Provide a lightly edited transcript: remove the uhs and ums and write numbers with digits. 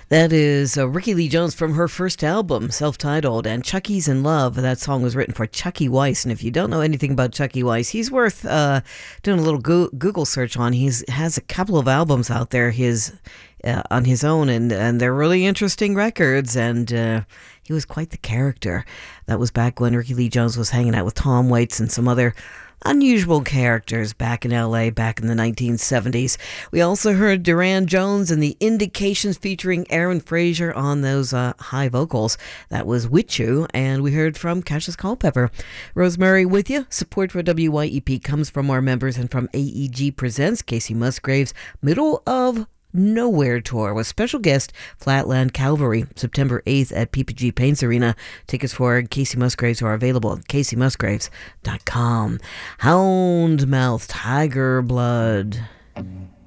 That is Ricky Lee Jones from her first album, self-titled, and Chucky's in Love. That song was written for Chucky Weiss, and if you don't know anything about Chucky Weiss, he's worth doing a little Google search on. He has a couple of albums out there on his own, and they're really interesting records, and he was quite the character. That was back when Ricky Lee Jones was hanging out with Tom Waits and some other unusual characters back in LA back in the 1970s. We also heard Duran Jones and the Indications featuring Aaron Fraser on those high vocals. That was With You, and we heard from Cassius Culpepper. Rosemary with you. Support for WYEP comes from our members and from AEG Presents Casey Musgraves' Middle of Nowhere tour with special guest Flatland Calvary, September 8th at PPG Paints Arena. Tickets for Casey Musgraves are available at caseymusgraves.com. Houndmouth, Tiger Blood.